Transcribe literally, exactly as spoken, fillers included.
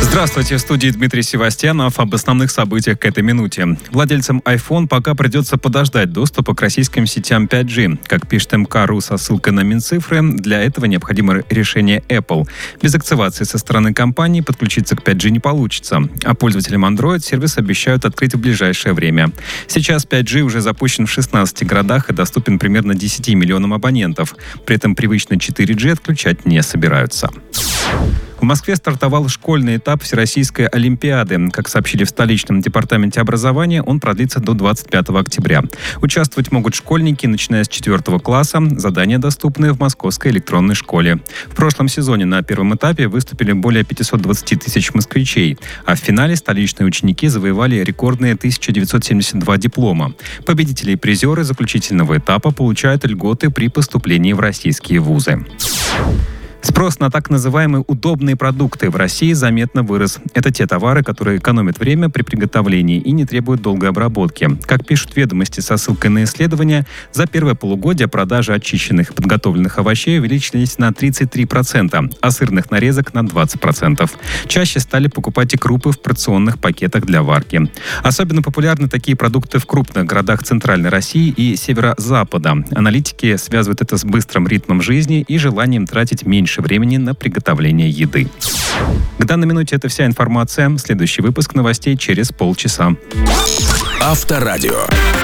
Здравствуйте, в студии Дмитрий Севастьянов. Об основных событиях к этой минуте. Владельцам iPhone пока придется подождать доступа к российским сетям пять джи. Как пишет эм ка точка ру со ссылкой на Минцифры, для этого необходимо решение Apple. Без активации со стороны компании подключиться к пять джи не получится. А пользователям Android сервис обещают открыть в ближайшее время. Сейчас пять джи уже запущен в шестнадцати городах и доступен примерно десяти миллионам абонентов. При этом привычный четыре джи отключать не собираются. В Москве стартовал школьный этап Всероссийской Олимпиады. Как сообщили в столичном департаменте образования, он продлится до двадцать пятого октября. Участвовать могут школьники, начиная с четвертого класса. Задания доступны в Московской электронной школе. В прошлом сезоне на первом этапе выступили более пятьсот двадцать тысяч москвичей, а в финале столичные ученики завоевали рекордные тысяча девятьсот семьдесят два диплома. Победители и призеры заключительного этапа получают льготы при поступлении в российские вузы. Спрос на так называемые удобные продукты в России заметно вырос. Это те товары, которые экономят время при приготовлении и не требуют долгой обработки. Как пишут ведомости со ссылкой на исследования, за первое полугодие продажи очищенных и подготовленных овощей увеличились на тридцать три процента, а сырных нарезок на двадцать процентов. Чаще стали покупать и крупы в порционных пакетах для варки. Особенно популярны такие продукты в крупных городах Центральной России и Северо-Запада. Аналитики связывают это с быстрым ритмом жизни и желанием тратить меньше времени на приготовление еды. К данной минуте это вся информация. Следующий выпуск новостей через полчаса. Авторадио.